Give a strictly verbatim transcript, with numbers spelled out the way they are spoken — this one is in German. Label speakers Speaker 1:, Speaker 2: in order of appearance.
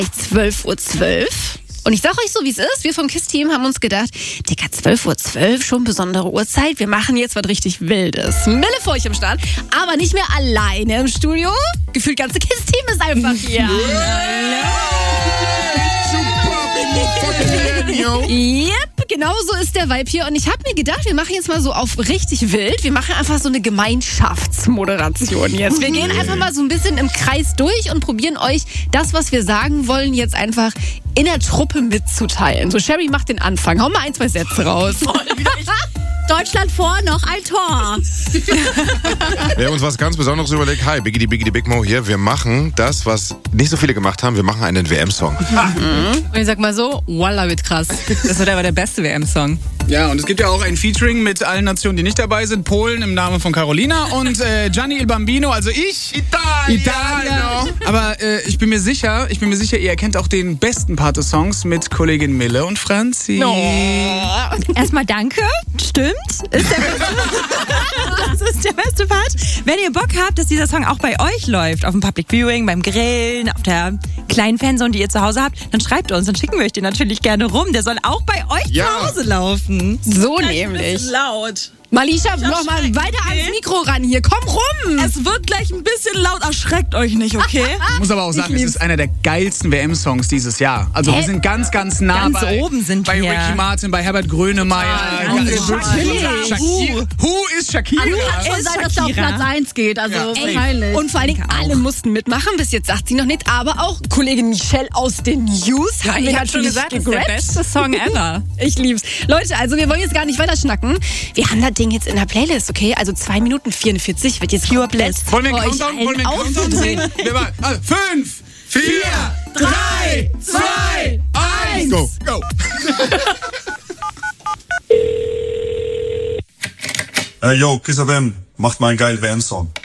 Speaker 1: zwölf Uhr zwölf. Und ich sag euch so, wie es ist. Wir vom KISS-Team haben uns gedacht, Digga, zwölf Uhr zwölf, schon besondere Uhrzeit. Wir machen jetzt was richtig Wildes. Mille für euch im Start, aber nicht mehr alleine im Studio. Gefühlt ganze KISS-Team ist einfach hier. Yep, genau so ist der Vibe hier. Und ich habe mir gedacht, wir machen jetzt mal so auf richtig wild. Wir machen einfach so eine Gemeinschaftsmoderation jetzt. Wir gehen einfach mal so ein bisschen im Kreis durch und probieren euch das, was wir sagen wollen, jetzt einfach in der Truppe mitzuteilen. So, Sherry macht den Anfang. Hau mal ein, zwei Sätze raus.
Speaker 2: Deutschland vor, noch ein Tor.
Speaker 3: Wir haben uns was ganz Besonderes überlegt. Hi, Biggity Biggity Big Mo hier. Wir machen das, was nicht so viele gemacht haben. Wir machen einen W M-Song.
Speaker 1: Mhm. Und ich sag mal so, Wallah wird krass.
Speaker 4: Das wird aber der beste W M-Song.
Speaker 5: Ja, und es gibt ja auch ein Featuring mit allen Nationen, die nicht dabei sind. Polen im Namen von Carolina und äh, Gianni Il Bambino, also ich.
Speaker 3: Italien.
Speaker 5: Italien. Aber äh, ich bin mir sicher, ich bin mir sicher, ihr erkennt auch den besten Part des Songs mit Kollegin Mille und Franzi.
Speaker 1: No.
Speaker 2: Erstmal danke. Stimmt. Ist der beste. Das ist der beste Part. Wenn ihr Bock habt, dass dieser Song auch bei euch läuft, auf dem Public Viewing, beim Grillen, auf der kleinen Fanzone, die ihr zu Hause habt, dann schreibt uns, dann schicken wir euch den natürlich gerne rum. Der soll auch bei euch
Speaker 3: Ja.
Speaker 2: zu Hause laufen.
Speaker 1: So nämlich.
Speaker 2: Laut.
Speaker 1: Malisha, noch mal weiter ans Mikro ran hier. Komm rum.
Speaker 2: Es wird gleich ein bisschen laut. Erschreckt euch nicht, okay?
Speaker 5: Ich muss aber auch sagen, es ist einer der geilsten W M-Songs dieses Jahr. Also wir sind ganz, ganz nah
Speaker 2: Ganz
Speaker 5: bei,
Speaker 2: oben sind
Speaker 5: bei
Speaker 2: wir.
Speaker 5: Ricky Martin, bei Herbert Grönemeyer.
Speaker 1: Ja,
Speaker 5: Ganz-
Speaker 1: natürlich.
Speaker 5: Shakira. Who ist Shakira?
Speaker 2: Kann schon sein, dass der auf Platz
Speaker 6: eins geht, also
Speaker 5: Ja.
Speaker 6: wahrscheinlich.
Speaker 1: Und vor allen Dingen, alle mussten mitmachen. Bis jetzt sagt sie noch nicht. Aber auch Kollegin Michelle aus den News
Speaker 4: Ja,
Speaker 1: haben
Speaker 4: ich
Speaker 1: wir
Speaker 4: hab schon
Speaker 1: natürlich
Speaker 4: gesagt, das ist der
Speaker 1: gegrabt.
Speaker 4: beste Song ever.
Speaker 1: Ich lieb's. Leute, also wir wollen jetzt gar nicht weiter schnacken. Wir haben das Ding jetzt in der Playlist, okay? Also zwei Minuten vierundvierzig wird jetzt
Speaker 2: Pure
Speaker 1: komplett
Speaker 2: Bliss.
Speaker 5: Wollen wir
Speaker 1: für
Speaker 5: einen
Speaker 1: euch
Speaker 5: Countdown? Wollen wir einen
Speaker 1: allen
Speaker 5: Countdown sehen?
Speaker 1: aufgedreht.
Speaker 5: Wir waren, also fünf, vier, drei, zwei, eins,
Speaker 3: Go.
Speaker 5: go.
Speaker 7: Äh, yo, KISS F M, macht mal einen geilen W M-Song.